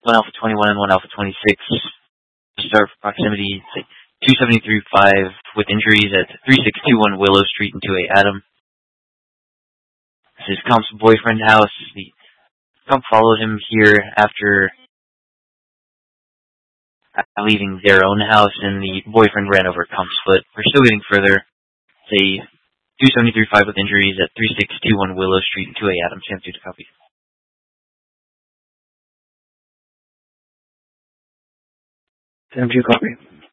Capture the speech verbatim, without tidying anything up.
one Alpha twenty-one and one Alpha twenty-six. Start proximity two seventy-three five with injuries at three six two one Willow Street and two eight Adam. This is Comp's boyfriend house. The Comp followed him here after leaving their own house, and the boyfriend ran over Comp's foot. We're still getting further. Say two seventy-three five with injuries at three six two one Willow Street and two eight Adam. Sam two to copy. Sam two copy.